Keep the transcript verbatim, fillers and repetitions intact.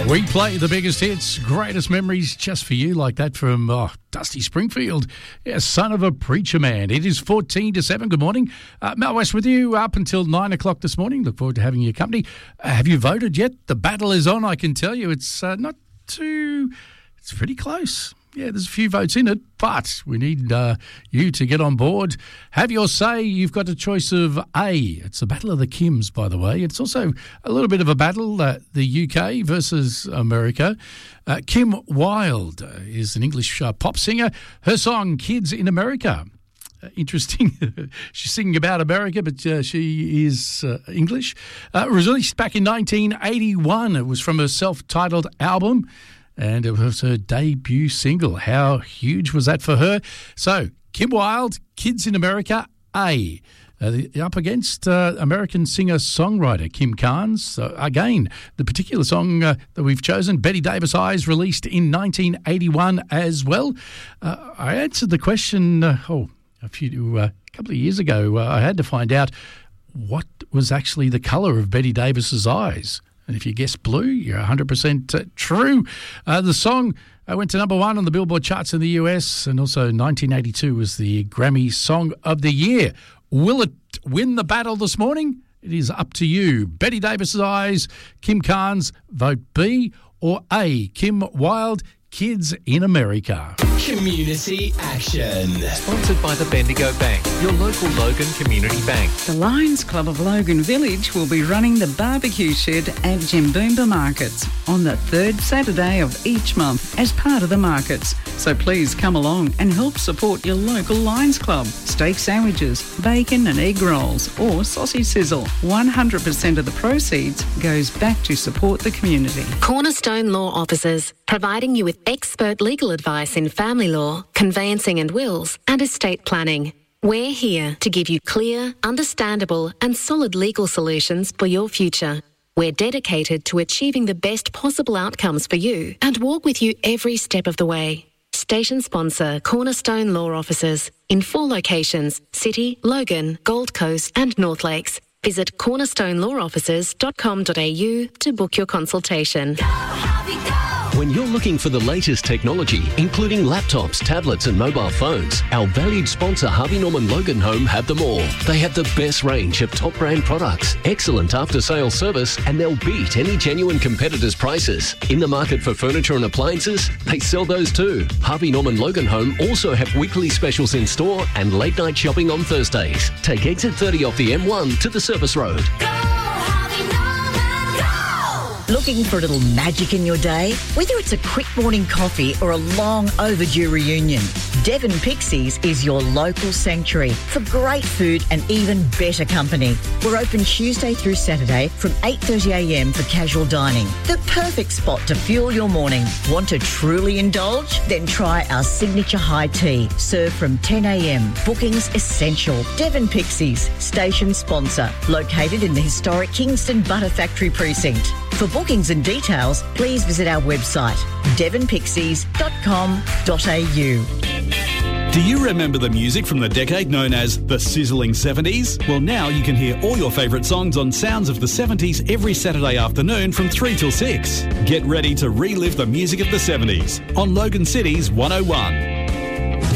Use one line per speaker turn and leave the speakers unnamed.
We play the biggest hits, greatest memories just for you, like that from oh, Dusty Springfield, yeah, son of a preacher man. It is fourteen to seven. Good morning. Uh, Mel West with you up until nine o'clock this morning. Look forward to having your company. Uh, have you voted yet? The battle is on, I can tell you. It's uh, not too, it's pretty close. Yeah, there's a few votes in it, but we need uh, you to get on board. Have your say. You've got a choice of A. It's the Battle of the Kims, by the way. It's also a little bit of a battle, uh, the U K versus America. Uh, Kim Wilde uh, is an English uh, pop singer. Her song, Kids in America. Uh, interesting. She's singing about America, but uh, she is uh, English. Uh, released back in nineteen eighty-one. It was from her self-titled album. And it was her debut single. How huge was that for her? So, Kim Wilde, Kids in America, A. Uh, the, up against uh, American singer-songwriter Kim Carnes. So, again, the particular song uh, that we've chosen, Betty Davis Eyes, released in nineteen eighty-one as well. Uh, I answered the question, uh, oh, a few, uh, a couple of years ago. Uh, I had to find out what was actually the colour of Betty Davis's eyes. And if you guess blue, you're one hundred percent true. Uh, the song uh, went to number one on the Billboard charts in the U S, and also nineteen eighty-two was the Grammy Song of the Year. Will it win the battle this morning? It is up to you. Betty Davis's Eyes, Kim Carnes, vote B or A. Kim Wilde, Kids in America.
Community Action.
Sponsored by the Bendigo Bank, your local Logan Community Bank.
The Lions Club of Logan Village will be running the barbecue shed at Jimboomba Markets on the third Saturday of each month as part of the markets. So please come along and help support your local Lions Club. Steak sandwiches, bacon and egg rolls or sausage sizzle. one hundred percent of the proceeds goes back to support the community.
Cornerstone Law Officers, providing you with expert legal advice in family law, conveyancing and wills, and estate planning. We're here to give you clear, understandable, and solid legal solutions for your future. We're dedicated to achieving the best possible outcomes for you and walk with you every step of the way. Station sponsor Cornerstone Law Officers in four locations: City, Logan, Gold Coast, and North Lakes. Visit cornerstone law officers dot com dot a u to book your consultation.
Go, Harvey, go! When you're looking for the latest technology, including laptops, tablets and mobile phones, our valued sponsor Harvey Norman Logan Home have them all. They have the best range of top brand products, excellent after-sales service, and they'll beat any genuine competitors' prices. In the market for furniture and appliances, they sell those too. Harvey Norman Logan Home also have weekly specials in store and late night shopping on Thursdays. Take exit thirty off the M one to the service road.
Go, Harvey Norman, go! Looking for a little magic in your day? Whether it's a quick morning coffee or a long overdue reunion, Devon Pixies is your local sanctuary for great food and even better company. We're open Tuesday through Saturday from eight thirty a m for casual dining. The perfect spot to fuel your morning. Want to truly indulge? Then try our signature high tea, served from ten a m. Bookings essential. Devon Pixies, station sponsor, located in the historic Kingston Butter Factory precinct. For bookings and details, please visit our website, devon pixies dot com dot a u.
Do you remember the music from the decade known as the sizzling seventies? Well, now you can hear all your favourite songs on Sounds of the seventies every Saturday afternoon from three till six. Get ready to relive the music of the seventies on Logan City's one oh one.